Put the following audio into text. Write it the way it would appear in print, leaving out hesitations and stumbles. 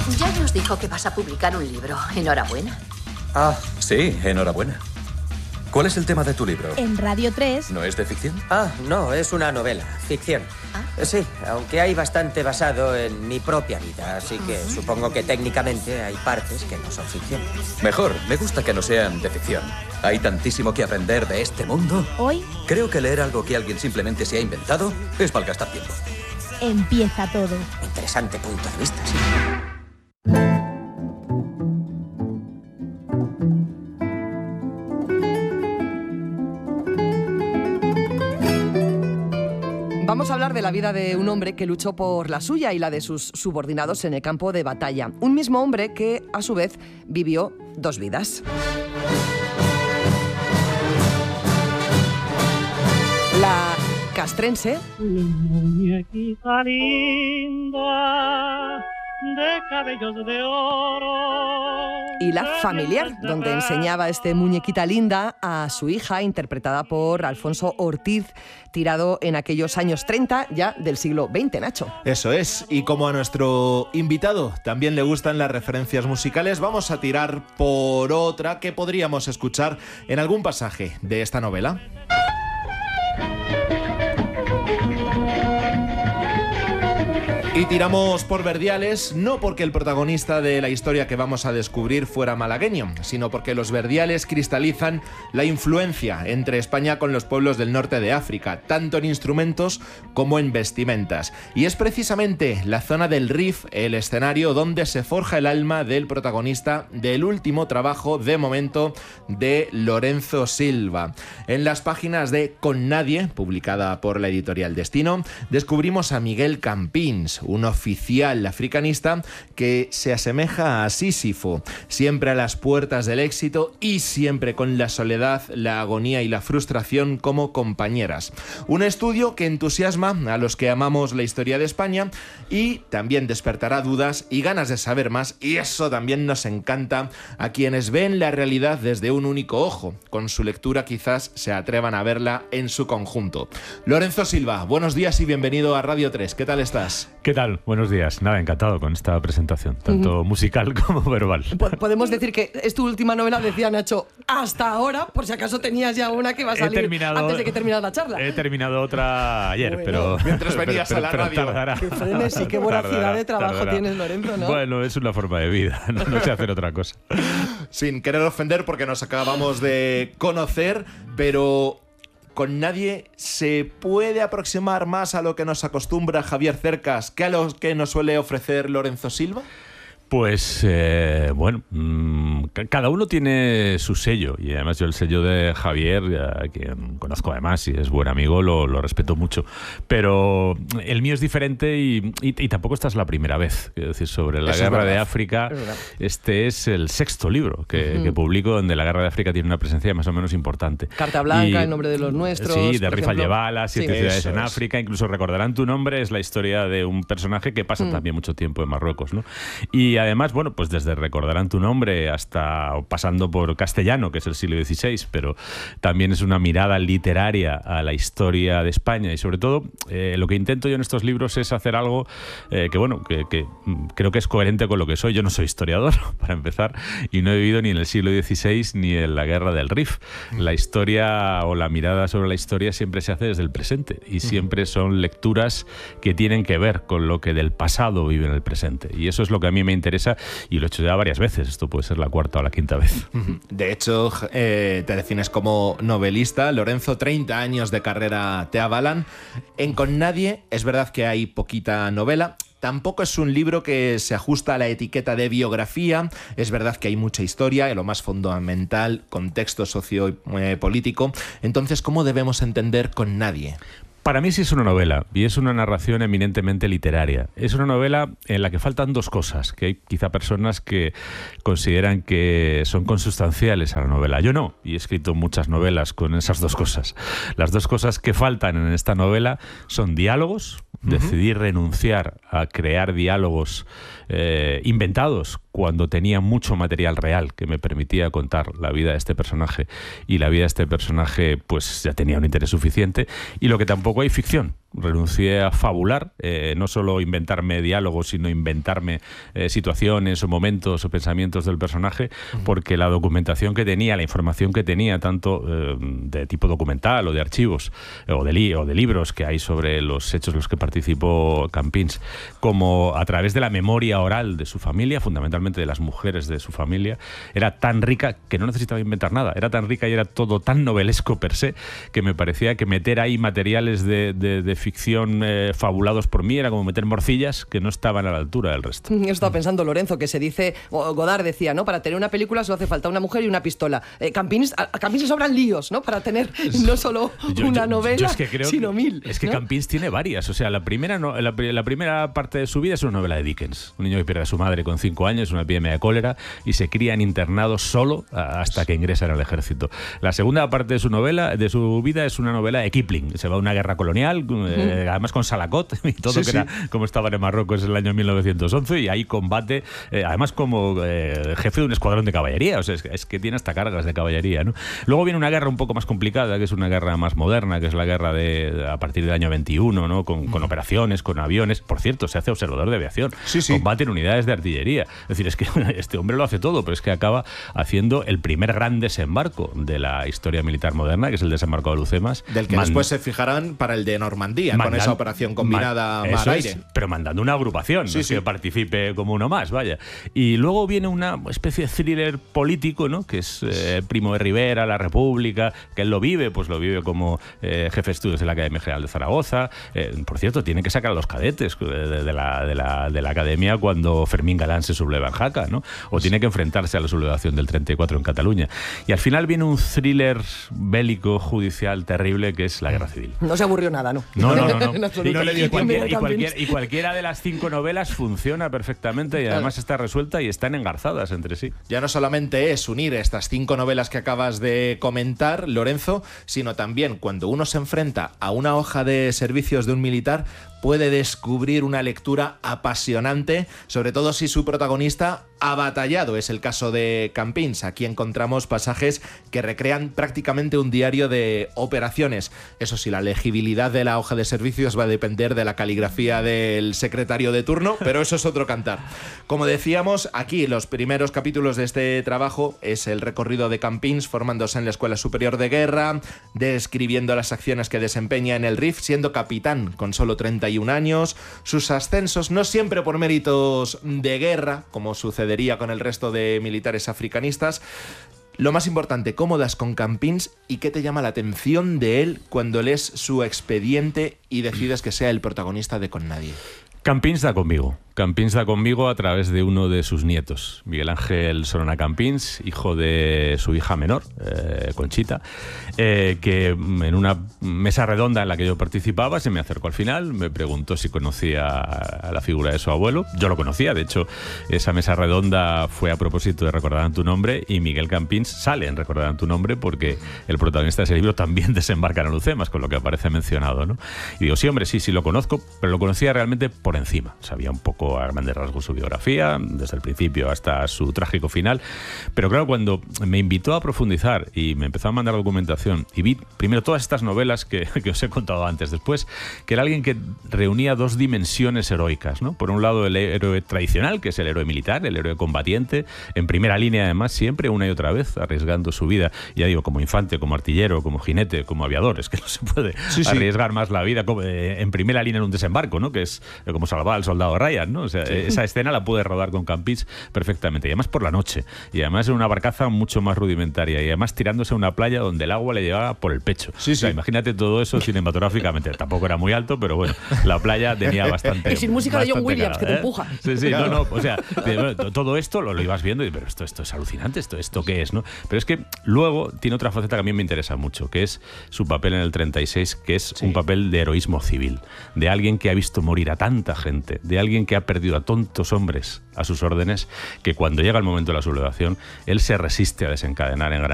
Ya nos dijo que vas a publicar un libro. Enhorabuena. Ah, sí, enhorabuena. ¿Cuál es el tema de tu libro? En Radio 3... ¿No es de ficción? No, es una novela, ficción. Sí, aunque hay bastante basado en mi propia vida, así que supongo que técnicamente hay partes que no son ficción. Mejor, me gusta que no sean de ficción. Hay tantísimo que aprender de este mundo. Hoy Creo que leer algo que alguien simplemente se ha inventado es malgastar tiempo. empieza todo. Interesante punto de vista, sí. Vamos a hablar de la vida de un hombre que luchó por la suya y la de sus subordinados en el campo de batalla. Un mismo hombre que, a su vez, vivió dos vidas. La castrense Muñequita linda de cabellos de oro. y la familiar, donde enseñaba este muñequita linda a su hija, interpretada por Alfonso Ortiz, tirado en aquellos años 30 ya del siglo XX, Nacho. Eso es, y como a nuestro invitado también le gustan las referencias musicales, vamos a tirar por otra que podríamos escuchar en algún pasaje de esta novela. Y tiramos por Verdiales, no porque el protagonista de la historia que vamos a descubrir fuera malagueño, sino porque los Verdiales cristalizan la influencia entre España con los pueblos del norte de África, tanto en instrumentos como en vestimentas. Y es precisamente la zona del Rif, el escenario donde se forja el alma del protagonista del último trabajo, de momento, de Lorenzo Silva. En las páginas de Con Nadie, publicada por la editorial Destino, descubrimos a Miguel Campins, un oficial africanista que se asemeja a Sísifo, siempre a las puertas del éxito y siempre con la soledad, la agonía y la frustración como compañeras. Un estudio que entusiasma a los que amamos la historia de España y también despertará dudas y ganas de saber más, y eso también nos encanta a quienes ven la realidad desde un único ojo. Con su lectura quizás se atrevan a verla en su conjunto. Lorenzo Silva, buenos días y bienvenido a Radio 3. ¿Qué tal estás? ¿Qué tal? Buenos días. Nada, encantado con esta presentación, tanto musical como verbal. Podemos decir que es tu última novela, decía Nacho, hasta ahora, por si acaso tenías ya una que va a salir antes de que terminara la charla. He terminado otra ayer, Bueno, pero... mientras venías a la radio. Tardará. Qué frenesí, qué voracidad de trabajo tienes, Lorenzo, ¿no? Bueno, es una forma de vida, no sé hacer otra cosa. Sin querer ofender porque nos acabamos de conocer, pero... Con Nadie se puede aproximar más a lo que nos acostumbra Javier Cercas que a lo que nos suele ofrecer Lorenzo Silva. Pues, bueno, cada uno tiene su sello, y además yo el sello de Javier, a quien conozco además y es buen amigo, lo respeto mucho, pero el mío es diferente y tampoco esta es la primera vez. Quiero decir, sobre la guerra de África, este es el sexto libro que publico, donde la guerra de África tiene una presencia más o menos importante. Carta Blanca, En nombre de los nuestros. Sí, de por Rifa ejemplo. Yevala, 7 ciudades en África, incluso Recordarán tu nombre, es la historia de un personaje que pasa también mucho tiempo en Marruecos, ¿no? Y además, bueno, pues desde Recordarán tu nombre hasta pasando por Castellano, que es el siglo XVI, pero también es una mirada literaria a la historia de España, y sobre todo lo que intento yo en estos libros es hacer algo que creo que es coherente con lo que soy. Yo no soy historiador, para empezar, y no he vivido ni en el siglo XVI ni en la guerra del Rif. La historia o la mirada sobre la historia siempre se hace desde el presente, y siempre son lecturas que tienen que ver con lo que del pasado vive en el presente, y eso es lo que a mí me interesa, y lo he hecho ya varias veces. Esto puede ser la cuarta o la quinta vez. De hecho, te defines como novelista. Lorenzo, 30 años de carrera te avalan. En Con Nadie es verdad que hay poquita novela. Tampoco es un libro que se ajusta a la etiqueta de biografía. Es verdad que hay mucha historia, y lo más fundamental, contexto sociopolítico. Entonces, ¿cómo debemos entender Con Nadie? Para mí sí es una novela, y es una narración eminentemente literaria. Es una novela en la que faltan dos cosas, que hay quizá personas que consideran que son consustanciales a la novela. Yo no, y he escrito muchas novelas con esas dos cosas. Las dos cosas que faltan en esta novela son diálogos. Decidí renunciar a crear diálogos inventados cuando tenía mucho material real que me permitía contar la vida de este personaje, y la vida de este personaje pues ya tenía un interés suficiente. Y lo que tampoco hay ficción, renuncié a fabular, no solo inventarme diálogos, sino inventarme situaciones o momentos o pensamientos del personaje, porque la documentación que tenía, la información que tenía, tanto de tipo documental o de archivos o de libros que hay sobre los hechos en los que participó Campins, como a través de la memoria oral de su familia, fundamentalmente de las mujeres de su familia, era tan rica que no necesitaba inventar nada. Era tan rica y era todo tan novelesco per se que me parecía que meter ahí materiales de ficción fabulados por mí era como meter morcillas que no estaban a la altura del resto. Yo estaba pensando, Lorenzo, que se dice, Godard decía, ¿no? Para tener una película solo hace falta una mujer y una pistola. A Campins le sobran líos, ¿no? Para tener no solo una novela, sino 1000. Es que ¿no? Campins tiene varias. O sea, la primera parte de su vida es una novela de Dickens. Un niño que pierde a su madre con 5 años, una epidemia de cólera, y se cría en internado solo hasta que ingresa en el ejército. La segunda parte de su vida es una novela de Kipling. Se va a una guerra colonial, además con Salakot y todo, que era como estaban en Marruecos en el año 1911, y ahí combate, además como jefe de un escuadrón de caballería. O sea, es que tiene hasta cargas de caballería, ¿no? Luego viene una guerra un poco más complicada, que es una guerra más moderna, que es la guerra a partir del año 21, ¿no? Con operaciones, con aviones. Por cierto, se hace observador de aviación. Combate en unidades de artillería. Es decir, es que este hombre lo hace todo, pero es que acaba haciendo el primer gran desembarco de la historia militar moderna, que es el desembarco de Alhucemas. Del que después se fijarán para el de Normandía, con esa operación combinada mar-aire. Pero mandando una agrupación, que participe como uno más, vaya. Y luego viene una especie de thriller político, ¿no? Que es Primo de Rivera, La República, que él lo vive como jefe de estudios de la Academia General de Zaragoza. Por cierto, tiene que sacar a los cadetes de la academia cuando Fermín Galán se subleva en Jaca, ¿no? O tiene que enfrentarse a la sublevación del 34 en Cataluña. Y al final viene un thriller bélico, judicial, terrible, que es la Guerra Civil. No se aburrió nada, ¿no? No. Y cualquiera de las 5 novelas funciona perfectamente y además está resuelta y están engarzadas entre sí. Ya no solamente es unir estas 5 novelas que acabas de comentar, Lorenzo, sino también cuando uno se enfrenta a una hoja de servicios de un militar, puede descubrir una lectura apasionante, sobre todo si su protagonista ha batallado. Es el caso de Campins. Aquí encontramos pasajes que recrean prácticamente un diario de operaciones. Eso sí, la legibilidad de la hoja de servicios va a depender de la caligrafía del secretario de turno, pero eso es otro cantar. Como decíamos, aquí los primeros capítulos de este trabajo es el recorrido de Campins formándose en la Escuela Superior de Guerra, describiendo las acciones que desempeña en el RIF, siendo capitán con solo 31 años, sus ascensos no siempre por méritos de guerra, como sucedería con el resto de militares africanistas. Lo más importante, ¿cómo das con Campins y qué te llama la atención de él cuando lees su expediente y decides que sea el protagonista de Con Nadie? Campins da conmigo a través de uno de sus nietos, Miguel Ángel Sorona Campins, hijo de su hija menor, Conchita, que en una mesa redonda en la que yo participaba se me acercó al final, me preguntó si conocía a la figura de su abuelo. Yo lo conocía, de hecho, esa mesa redonda fue a propósito de Recordarán tu nombre, y Miguel Campins sale en Recordarán tu nombre porque el protagonista de ese libro también desembarca en Alhucemas, con lo que aparece mencionado, ¿no? Y digo, sí, hombre, sí lo conozco, pero lo conocía realmente por encima. Sabía un poco a grandes rasgos su biografía, desde el principio hasta su trágico final. Pero claro, cuando me invitó a profundizar y me empezó a mandar documentación y vi primero todas estas novelas que os he contado antes, después, que era alguien que reunía 2 dimensiones heroicas, ¿no? Por un lado, el héroe tradicional, que es el héroe militar, el héroe combatiente, en primera línea además, siempre, una y otra vez, arriesgando su vida. Ya digo, como infante, como artillero, como jinete, como aviador. Es que no se puede arriesgar más la vida en primera línea en un desembarco, ¿no? Que es como salvar al soldado Ryan, ¿no? O sea, esa escena la pude rodar con Campins perfectamente, y además por la noche, y además en una barcaza mucho más rudimentaria, y además tirándose a una playa donde el agua le llevaba por el pecho. O sea, imagínate todo eso cinematográficamente. Tampoco era muy alto, pero bueno, la playa tenía bastante. Y sin música de John Williams, que te empuja. O sea, todo esto lo ibas viendo y pero esto es alucinante, esto qué es, ¿no? Pero es que luego tiene otra faceta que a mí me interesa mucho, que es su papel en el 36, que es un papel de heroísmo civil, de alguien que ha visto morir a tanta gente, de alguien que ha perdido a tontos hombres a sus órdenes, que cuando llega el momento de la sublevación, él se resiste a desencadenar en gran